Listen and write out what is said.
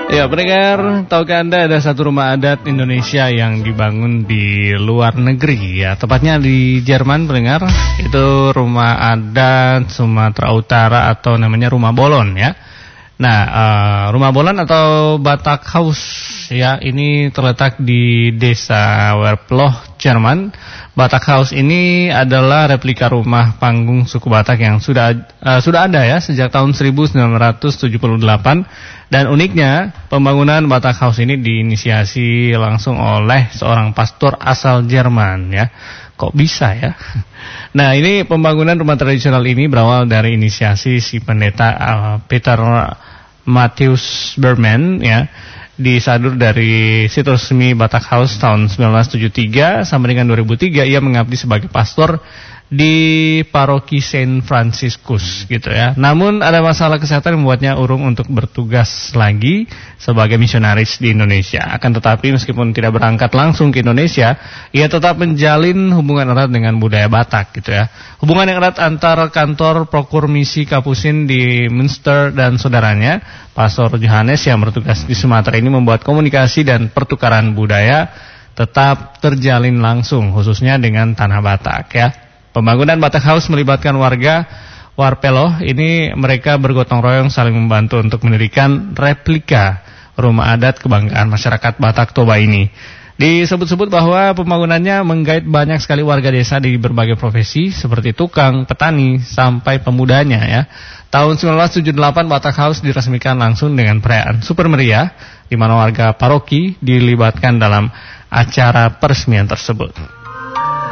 Ya, pendengar, tahukah Anda ada satu rumah adat Indonesia yang dibangun di luar negeri ya, tepatnya di Jerman, pendengar. Itu rumah adat Sumatera Utara atau namanya Rumah Bolon ya. Nah, Rumah Bolon atau Batak House ya, ini terletak di Desa Werploh, Jerman. Batak House ini adalah replika rumah panggung suku Batak yang sudah ada ya sejak tahun 1978. Dan uniknya, pembangunan Batak House ini diinisiasi langsung oleh seorang pastor asal Jerman ya. Kok bisa ya? Nah, ini pembangunan rumah tradisional ini berawal dari inisiasi si pendeta Peter Matthews Berman ya. Disadur dari situs resmi Batak House tahun 1973 sampai dengan 2003 ia mengabdi sebagai pastor di paroki Saint Franciscus gitu ya. Namun ada masalah kesehatan yang membuatnya urung untuk bertugas lagi sebagai misionaris di Indonesia. Akan tetapi meskipun tidak berangkat langsung ke Indonesia, ia tetap menjalin hubungan erat dengan budaya Batak gitu ya. Hubungan yang erat antar kantor Prokur Misi Kapusin di Münster dan saudaranya, Pastor Johannes yang bertugas di Sumatera ini membuat komunikasi dan pertukaran budaya tetap terjalin langsung khususnya dengan tanah Batak ya. Pembangunan Batak House melibatkan warga Warpeloh. Ini mereka bergotong royong saling membantu untuk mendirikan replika rumah adat kebanggaan masyarakat Batak Toba ini. Disebut-sebut bahwa pembangunannya menggait banyak sekali warga desa di berbagai profesi seperti tukang, petani, sampai pemudanya ya. Tahun 1978 Batak House diresmikan langsung dengan perayaan super meriah di mana warga paroki dilibatkan dalam acara peresmian tersebut.